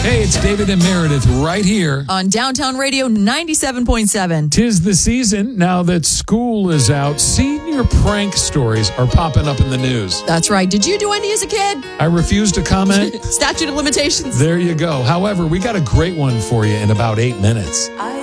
Hey, it's David and Meredith right here on Downtown Radio 97.7. Tis the season. Now that school is out, senior prank stories are popping up in the news. That's right. Did you do any as a kid? I refuse to comment. Statute of limitations. There you go. However, we got a great one for you in about 8 minutes.